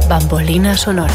Bambolina sonora.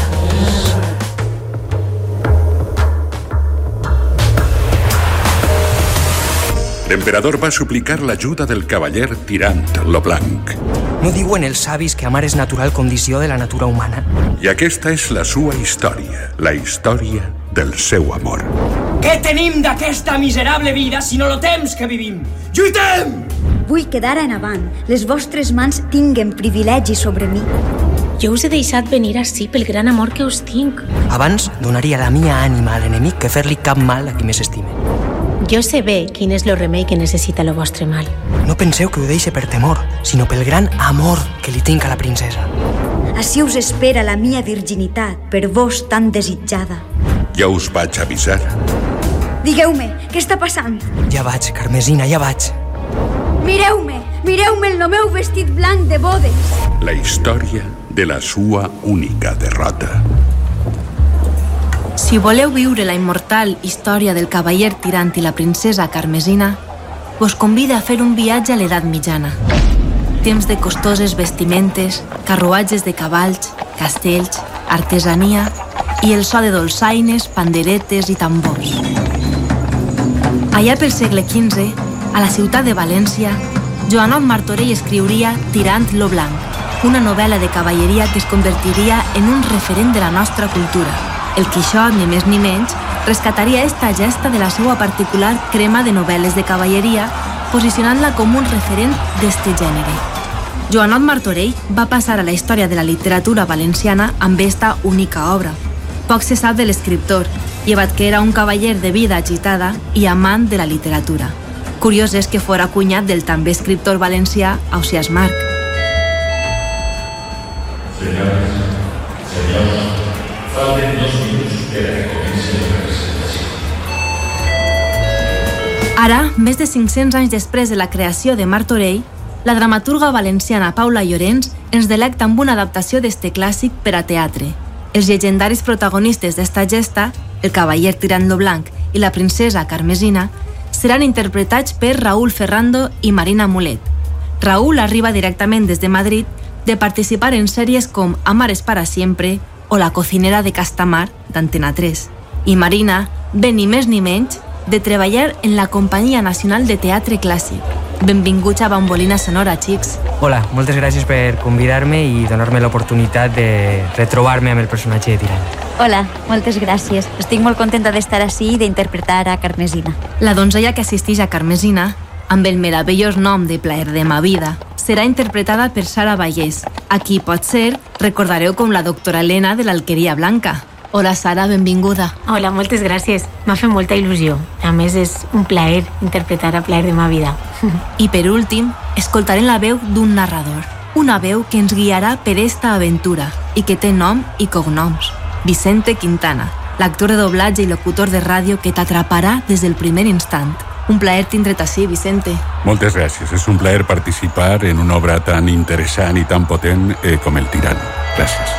L'emperador va suplicar l'ajuda del cavaller Tirant lo Blanc. No diuen els savis que amar és natural condició de la natura humana? I aquesta és la sua història, la història del seu amor. Què tenim d'aquesta miserable vida si no lo temps que vivim? Lluitem! Vull que d'ara en avant les vostres mans tinguen privilegi sobre mi. Jo us he deixat venir ací pel gran amor que us tinc. Abans donaria la mia ànima a l'enemic que fer-li cap mal a qui més estime. Jo sé bé quin és el remei que necessita el vostre mal. No penseu que ho deixe per temor, sinó pel gran amor que li tinc a la princesa. Així us espera la mia virginitat, per vos tan desitjada. Ja us vaig avisar. Digueu-me, què està passant? Ja vaig, Carmesina, ja vaig. Mireu-me el meu vestit blanc de bodes. La història de la sua única derrota. Si voleu viure la immortal història del cavaller Tirant i la princesa Carmesina, vos convida a fer un viatge a l'edat mitjana. Temps de costoses vestimentes, carruatges de cavalls, castells, artesania i el so de dolçaines, panderetes i tambors. Allà pel segle XV, a la ciutat de València, Joanot Martorell escriuria Tirant lo Blanc, una novel·la de cavalleria que es convertiria en un referent de la nostra cultura. El Quixot, ni més ni menys, rescataria esta gesta de la seva particular crema de novel·les de cavalleria, posicionant-la com un referent d'este gènere. Joanot Martorell va passar a la història de la literatura valenciana amb esta única obra. Poc se sap de l'escriptor, llevat que era un cavaller de vida agitada i amant de la literatura. Curiós és que fora cunyat del també escriptor valencià Ausiàs March. Senyors, falten 2 minuts per a que comenci la representació. Ara, més de 500 anys després de la creació de Martorell, la dramaturga valenciana Paula Llorens ens delecta amb una adaptació d'este clàssic per a teatre. Els llegendaris protagonistes d'esta gesta, el cavaller Tirant lo Blanc i la princesa Carmesina, seran interpretats per Raúl Ferrando i Marina Mulet. Raúl arriba directament des de Madrid de participar en sèries com Amares para siempre o La cocinera de Castamar, d'Antena 3. I Marina ve ni més ni menys de treballar en la Companyia Nacional de Teatre Clàssic. Benvinguts a Bambolina Sonora, xics. Hola, moltes gràcies per convidar-me i donar-me l'oportunitat de retrobar-me amb el personatge de Tirant. Hola, moltes gràcies. Estic molt contenta d'estar ací i d'interpretar a Carmesina. La donzella que assisteix a Carmesina, amb el meravellós nom de Plaer de ma vida, serà interpretada per Sara Vallès, a qui potser recordareu com la doctora Elena de l'Alqueria Blanca. Hola, Sara, benvinguda. Hola, moltes gràcies. M'ha fet molta il·lusió. A més, és un plaer interpretar a Plaer de ma vida. I per últim, escoltarem la veu d'un narrador. Una veu que ens guiarà per esta aventura i que té nom i cognoms. Vicente Quintana, l'actor de doblatge i locutor de ràdio que t'atraparà des del primer instant. Un plaer tindre't ací, Vicente. Moltes gràcies. És un plaer participar en una obra tan interessant i tan potent com el Tirant. Gràcies.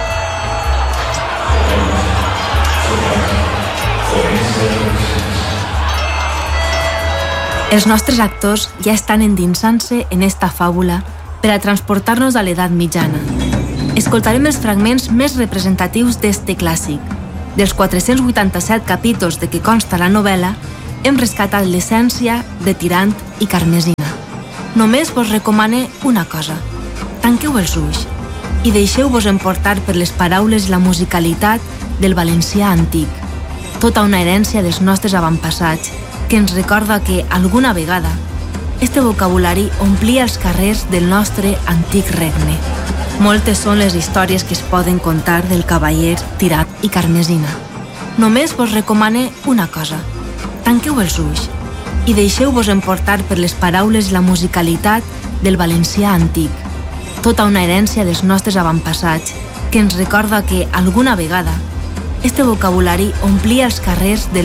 Els nostres actors ja estan endinsant-se en esta fàbula per a transportar-nos a l'edat mitjana. Escoltarem els fragments més representatius d'este clàssic. Dels 487 capítols de què consta la novel·la, hem rescatat l'essència de Tirant i Carmesina. Només vos recomane una cosa. Tanqueu els ulls i deixeu-vos emportar per les paraules i la musicalitat del valencià antic. Tota una herència dels nostres avantpassats que ens recorda que, alguna vegada, este vocabulari omplia els carrers del nostre antic regne. Moltes són les històries que es poden contar del cavaller Tirant i Carmesina. Només vos recomane una cosa. Tanqueu els ulls i deixeu-vos emportar per les paraules i la musicalitat del valencià antic. Tota una herència dels nostres avantpassats que ens recorda que, alguna vegada, este vocabulari omplia els carrers del